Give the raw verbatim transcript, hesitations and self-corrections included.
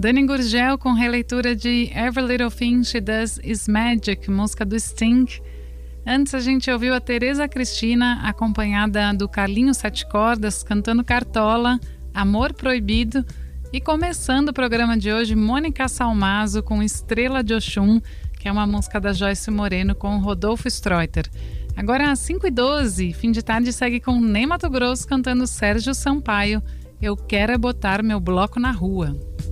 Dani Gurgel com releitura de Every Little Thing She Does Is Magic, música do Sting. Antes a gente ouviu a Tereza Cristina, acompanhada do Carlinhos Sete Cordas, cantando Cartola, Amor Proibido. E começando o programa de hoje, Mônica Salmazo com Estrela de Oxum, que é uma música da Joyce Moreno com Rodolfo Streuter. Agora às cinco e doze, fim de tarde segue com Ney Matogrosso cantando Sérgio Sampaio, Eu Quero É Botar Meu Bloco na Rua.